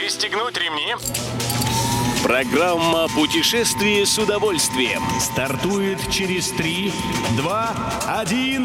Пристегнуть ремни. Программа «Путешествие с удовольствием» стартует через 3, 2, 1...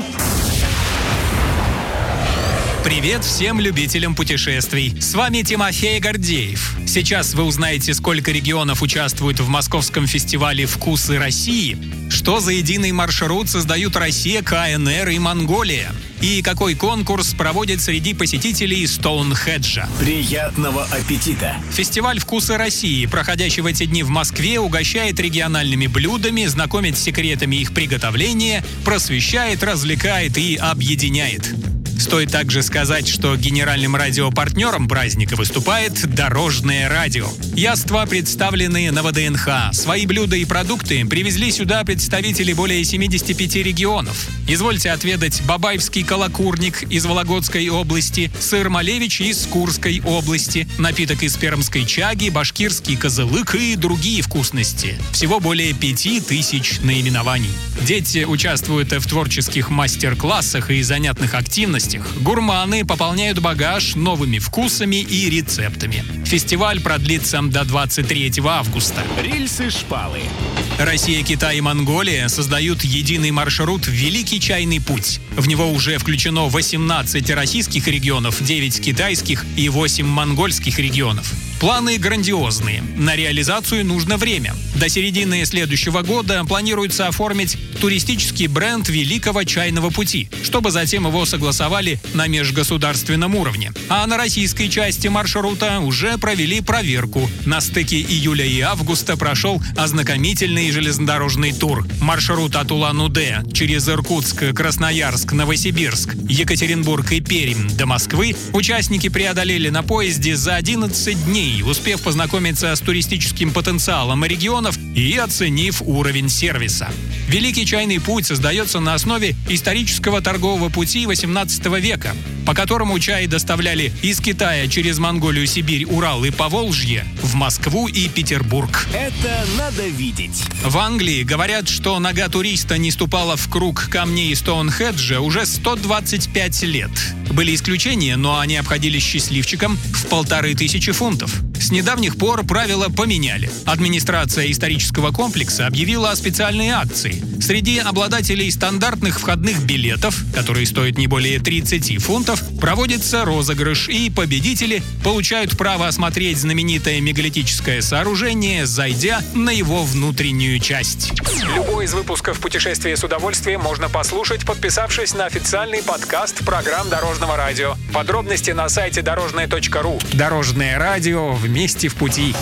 Привет всем любителям путешествий. С вами Тимофей Гордеев. Сейчас вы узнаете, сколько регионов участвуют в московском фестивале «Вкусы России», что за единый маршрут создают Россия, КНР и Монголия, и какой конкурс проводит среди посетителей Стоунхеджа. Приятного аппетита! Фестиваль «Вкусы России», проходящий в эти дни в Москве, угощает региональными блюдами, знакомит с секретами их приготовления, просвещает, развлекает и объединяет. Стоит также сказать, что генеральным радиопартнером праздника выступает Дорожное радио. Яства, представленные на ВДНХ. Свои блюда и продукты привезли сюда представители более 75 регионов. Извольте отведать бабаевский колокурник из Вологодской области, сыр малевич из Курской области, напиток из пермской чаги, башкирский козылык и другие вкусности. Всего более 5000 наименований. Дети участвуют в творческих мастер-классах и занятных активностях. Гурманы пополняют багаж новыми вкусами и рецептами. Фестиваль продлится до 23 августа. Рельсы-шпалы. Россия, Китай и Монголия создают единый маршрут «Великий чайный путь». В него уже включено 18 российских регионов, 9 китайских и 8 монгольских регионов. Планы грандиозные. На реализацию нужно время. До середины следующего года планируется оформить туристический бренд Великого чайного пути, чтобы затем его согласовали на межгосударственном уровне. А на российской части маршрута уже провели проверку. На стыке июля и августа прошел ознакомительный железнодорожный тур. Маршрут от Улан-Удэ через Иркутск, Красноярск, Новосибирск, Екатеринбург и Пермь до Москвы участники преодолели на поезде за 11 дней, успев познакомиться с туристическим потенциалом регионов и оценив уровень сервиса. Великий чайный путь создается на основе исторического торгового пути XVIII века, по которому чай доставляли из Китая через Монголию, Сибирь, Урал и Поволжье в Москву и Петербург. Это надо видеть. В Англии говорят, что нога туриста не ступала в круг камней Стоунхеджа уже 125 лет. Были исключения, но они обходились счастливчиком в 1500 фунтов. С недавних пор правила поменяли. Администрация исторического комплекса объявила о специальной акции. Среди обладателей стандартных входных билетов, которые стоят не более 30 фунтов, проводится розыгрыш, и победители получают право осмотреть знаменитое мегалитическое сооружение, зайдя на его внутреннюю часть. Любой из выпусков «Путешествия с удовольствием» можно послушать, подписавшись на официальный подкаст программ Дорожного радио. Подробности на сайте дорожное.ру. Дорожное радио. Вместе в пути.